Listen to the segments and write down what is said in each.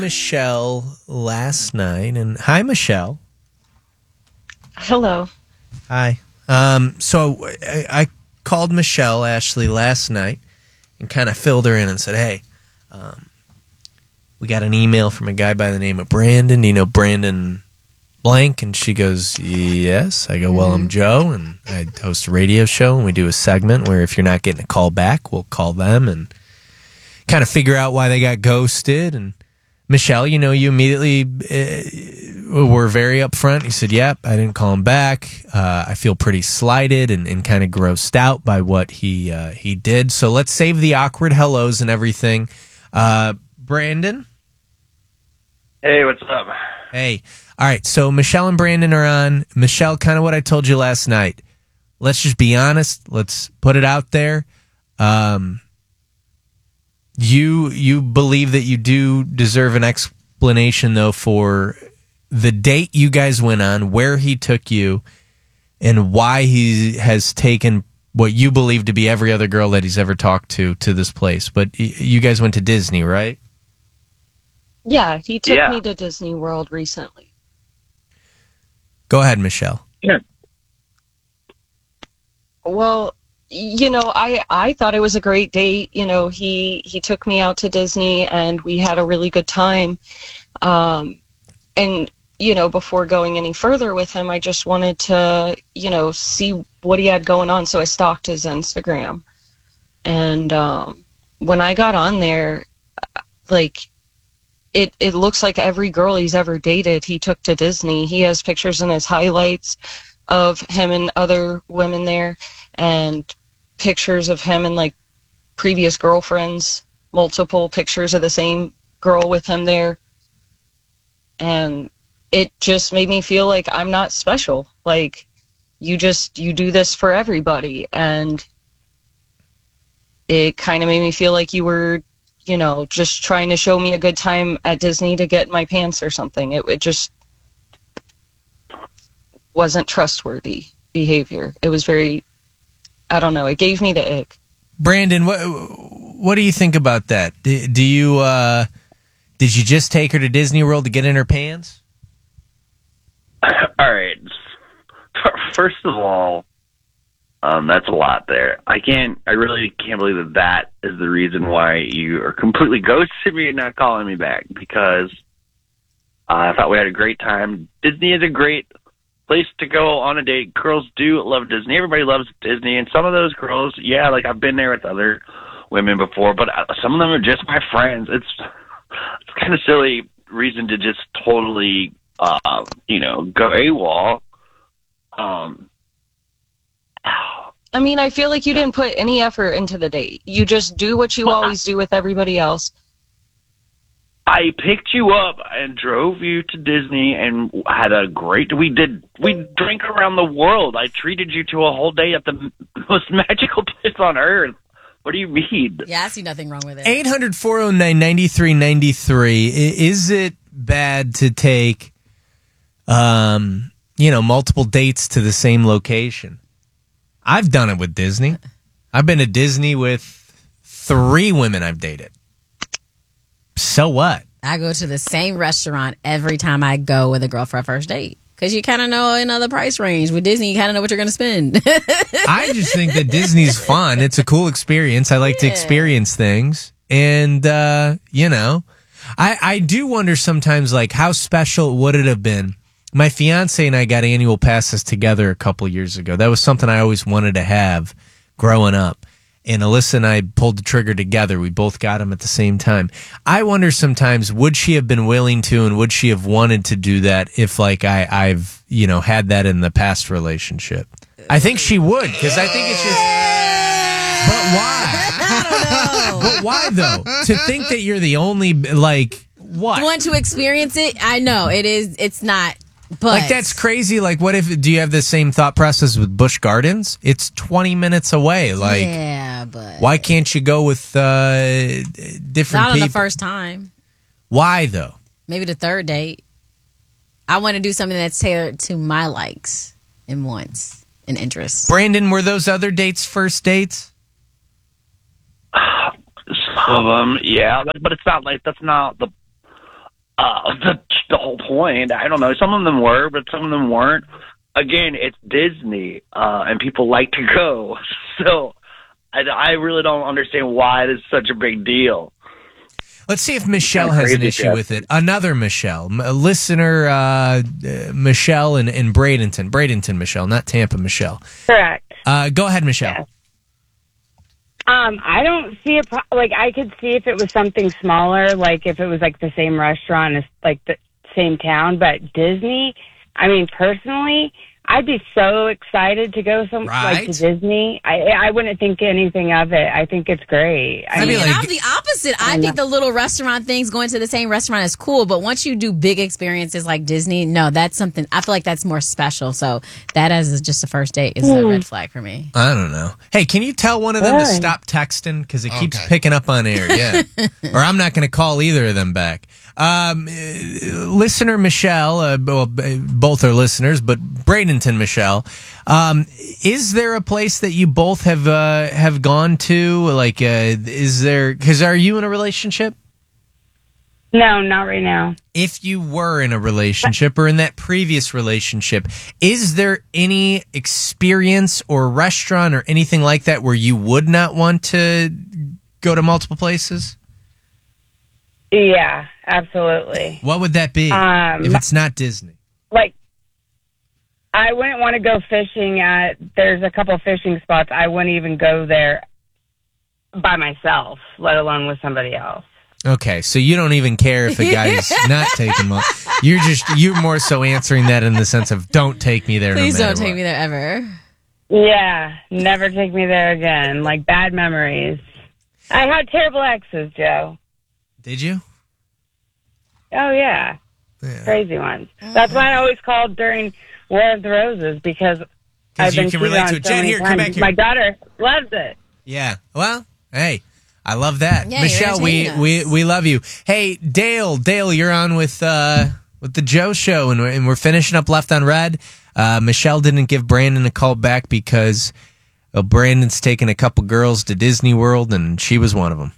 Michelle last night, and hi, Michelle. Hello. Hi. So I called Michelle Ashley last night and kind of filled her in and said, "Hey, we got an email from a guy by the name of Brandon. Do you know Brandon blank?" And she goes, "Yes." I go, "Well, I'm Joe, and I host a radio show, and we do a segment where if you're not getting a call back, we'll call them and kind of figure out why they got ghosted." And Michelle, you immediately were very upfront. You said, "Yep, I didn't call him back. I feel pretty slighted and kind of grossed out by what he did." So let's save the awkward hellos and everything. Brandon? Hey, what's up? Hey. All right, so Michelle and Brandon are on. Michelle, kind of what I told you last night. Let's just be honest. Let's put it out there. You believe that you do deserve an explanation, though, for the date you guys went on, where he took you, and why he has taken what you believe to be every other girl that he's ever talked to this place. But you guys went to Disney, right? Yeah, he took me to Disney World recently. Go ahead, Michelle. Yeah. Well, I thought it was a great date. He took me out to Disney and we had a really good time. And before going any further with him, I just wanted to, see what he had going on. So I stalked his Instagram. And when I got on there, it looks like every girl he's ever dated, he took to Disney. He has pictures in his highlights of him and other women there, and pictures of him and previous girlfriends, multiple pictures of the same girl with him there. And it just made me feel like I'm not special. You do this for everybody. And it kind of made me feel like you were, just trying to show me a good time at Disney to get my pants or something. It just wasn't trustworthy behavior. It was very, I don't know, it gave me the ick. Brandon, what do you think about that? Did you just take her to Disney World to get in her pants? All right. First of all, that's a lot there. I really can't believe that is the reason why you are completely ghosting me and not calling me back, because I thought we had a great time. Disney is a great place to go on a date. Girls do love Disney. Everybody loves Disney, and some of those girls, I've been there with other women before, but some of them are just my friends. It's kind of silly reason to just totally, go AWOL. I mean, I feel like you didn't put any effort into the date. You just do what you always do with everybody else. I picked you up and drove you to Disney and had a great... We drank around the world. I treated you to a whole day at the most magical place on earth. What do you mean? Yeah, I see nothing wrong with it. 800-409-9393. Is it bad to take, multiple dates to the same location? I've done it with Disney. I've been to Disney with 3 women I've dated. So what? I go to the same restaurant every time I go with a girl for a first date. Because you kind of know the price range. With Disney, you kind of know what you're going to spend. I just think that Disney's fun. It's a cool experience. I like to experience things. And, I do wonder sometimes, how special would it have been? My fiance and I got annual passes together a couple years ago. That was something I always wanted to have growing up. And Alyssa and I pulled the trigger together. We both got them at the same time. I wonder sometimes, would she have been willing to, and would she have wanted to do that if I've had that in the past relationship? I think she would, because I think it's just... But why? I don't know. But why, though? To think that you're the only, what? Want to experience it? I know, it's not... But that's crazy. What if, do you have the same thought process with Busch Gardens? It's 20 minutes away. Yeah, but why can't you go with different not on people? the first time. Why, though? Maybe the third date. I want to do something that's tailored to my likes and wants and interests. Brandon, were those other dates first dates? Some of them, yeah, but it's not that's not the the whole point. I don't know. Some of them were, but some of them weren't. Again, it's Disney, and people like to go. So I really don't understand why it is such a big deal. Let's see if Michelle Kinda has an crazy, issue Jeff. with it. Another Michelle, a listener, Michelle in Bradenton, Michelle, not Tampa, Michelle. Correct. Go ahead, Michelle. Yes. I don't see like I could see if it was something smaller, like if it was like the same restaurant as like the same town, but Disney, I mean, personally, I'd be so excited to go like to Disney. I wouldn't think anything of it. I think it's great. I mean, And like- I'm the opposite. I think the little restaurant things, going to the same restaurant is cool, but once you do big experiences like Disney, no, that's something, I feel like that's more special. So that as just a first date is a red flag for me. I don't know. Hey, can you tell one of them to stop texting? Because it keeps picking up on air. Yeah. Or I'm not going to call either of them back. Listener Michelle, both are listeners, but Bradenton Michelle, is there a place that you both have gone to? Like, is there? Because are you in a relationship? No, not right now. If you were in a relationship or in that previous relationship, is there any experience or restaurant or anything like that where you would not want to go to multiple places? Yeah, absolutely. What would that be if it's not Disney? Like, I wouldn't want to go fishing there's a couple fishing spots. I wouldn't even go there by myself, let alone with somebody else. Okay, so you don't even care if a guy's not taking money. You're more so answering that in the sense of don't take me there. Please no matter don't take what. me there ever. Yeah, never take me there again. Like bad memories. I had terrible exes, Joe. Did you? Oh, yeah. Crazy ones. That's why I always called during War of the Roses, because I've you been can cheated relate on to it. so Jen, many here, come times. back here. My daughter loves it. Yeah. Well, hey, I love that. Yeah, you're Michelle, we entertaining love you. Hey, Dale, you're on with the Joe Show, and we're finishing up Left on Red. Michelle didn't give Brandon a call back because Brandon's taken a couple girls to Disney World, and she was one of them.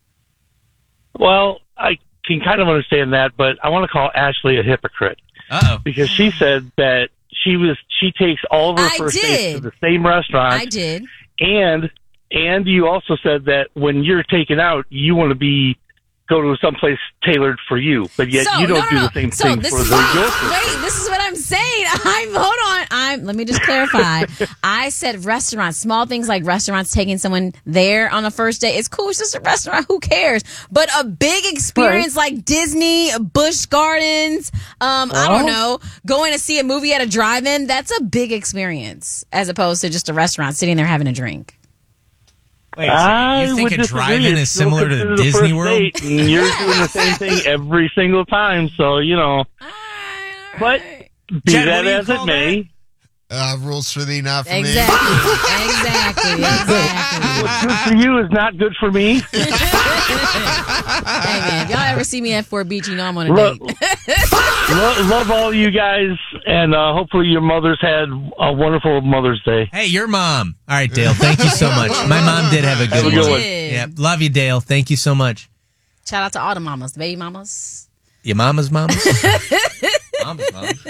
Well, I can kind of understand that, but I want to call Ashley a hypocrite. Uh-oh. Because she said that she takes all of her first dates to the same restaurant. I did. And you also said that when you're taken out, you want to go to someplace tailored for you, but yet you don't do the same thing for your first Wait, this is what I'm saying. Hold on. Let me just clarify. I said restaurants, small things like restaurants, taking someone there on a first date. It's cool. It's just a restaurant. Who cares? But a big experience like Disney, Busch Gardens, I don't know, going to see a movie at a drive-in, that's a big experience as opposed to just a restaurant sitting there having a drink. Wait, so you think a drive-in is similar to Disney World? And you're doing the same thing every single time, so, you know. But be Jen, that what do you as it call may. Rules for thee, not for Exactly. me. Exactly. What's good for you is not good for me. Hey, man, if y'all ever see me at Fort Beach, you know I'm on a Love, date. love all you guys, and hopefully your mothers had a wonderful Mother's Day. Hey, your mom. All right, Dale, thank you so much. My mom did have a good Have a good one. one. Yeah, love you, Dale. Thank you so much. Shout out to all the mamas, the baby mamas. Your mama's mamas? Mama's mamas.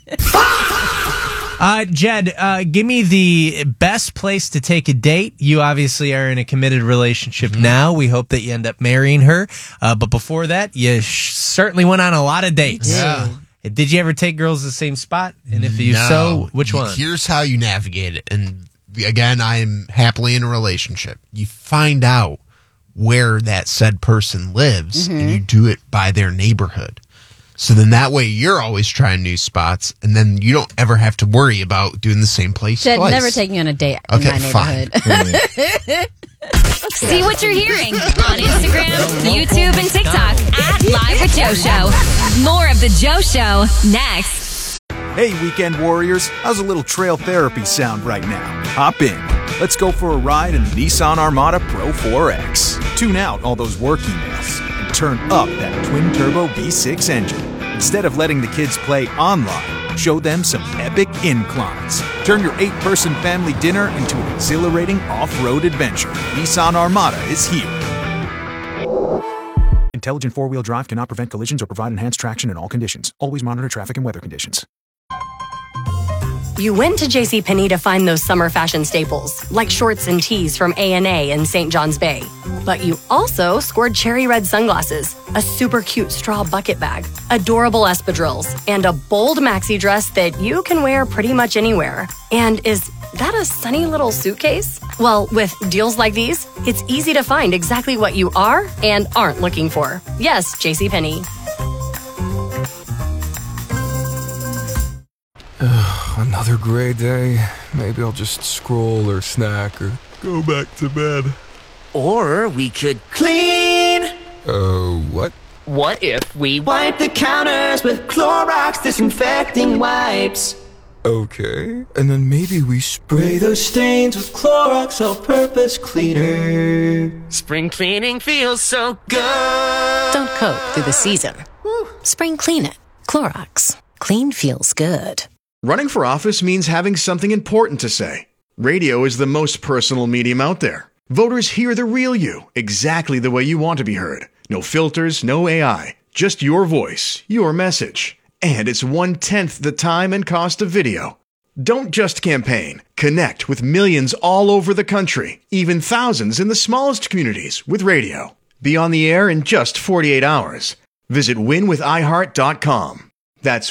Jed, give me the best place to take a date. You obviously are in a committed relationship now. We hope that you end up marrying her. But before that, you certainly went on a lot of dates. Yeah. Did you ever take girls to the same spot? And if you No. so, which one? Here's how you navigate it. And again, I am happily in a relationship. You find out where that said person lives and you do it by their neighborhood. So then that way you're always trying new spots, and then you don't ever have to worry about doing the same place Should twice. never take me on a date in Okay, my fine. neighborhood. See what you're hearing on Instagram, YouTube, and TikTok at Live with Joe Show. More of the Joe Show next. Hey, weekend warriors, how's a little trail therapy sound right now? Hop in. Let's go for a ride in the Nissan Armada Pro 4X. Tune out all those work emails and turn up that twin-turbo V6 engine. Instead of letting the kids play online, show them some epic inclines. Turn your 8-person family dinner into an exhilarating off-road adventure. Nissan Armada is here. Intelligent four-wheel drive cannot prevent collisions or provide enhanced traction in all conditions. Always monitor traffic and weather conditions. You went to JCPenney to find those summer fashion staples, like shorts and tees from A&A in St. John's Bay. But you also scored cherry red sunglasses, a super cute straw bucket bag, adorable espadrilles, and a bold maxi dress that you can wear pretty much anywhere. And is that a sunny little suitcase? Well, with deals like these, it's easy to find exactly what you are and aren't looking for. Yes, JCPenney. Another gray day. Maybe I'll just scroll or snack or go back to bed. Or we could clean. What? What if we wipe the counters with Clorox disinfecting wipes? Okay. And then maybe we spray those stains with Clorox all-purpose cleaner. Spring cleaning feels so good. Don't coat through the season. Spring clean it. Clorox. Clean feels good. Running for office means having something important to say. Radio is the most personal medium out there. Voters hear the real you, exactly the way you want to be heard. No filters, no AI, just your voice, your message. And it's 1/10 the time and cost of video. Don't just campaign. Connect with millions all over the country, even thousands in the smallest communities with radio. Be on the air in just 48 hours. Visit winwithiheart.com. That's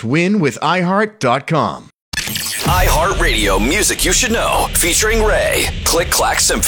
winwithiheart.com. iHeartRadio Music You Should Know, featuring Ray. Click Clack Symphony.